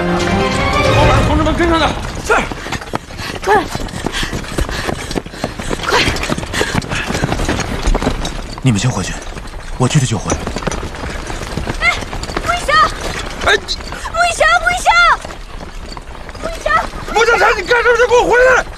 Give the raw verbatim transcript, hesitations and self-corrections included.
后来，同志们跟上点。是。 快！快！ 你们先回去，我去的救会。 哎，木一翔！ 哎， 木一翔，木一翔，木一翔！ 穆向山，你干什么？你给我回来！